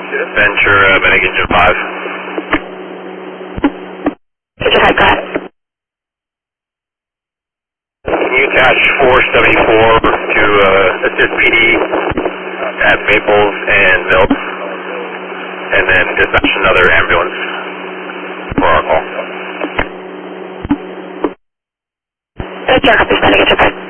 Ventura, Medic Engine 5. Roger, go ahead. Can you attach 474 to assist PD at Maples and Mills, and then dispatch another ambulance for our call? Roger, copy, Medic Engine 5.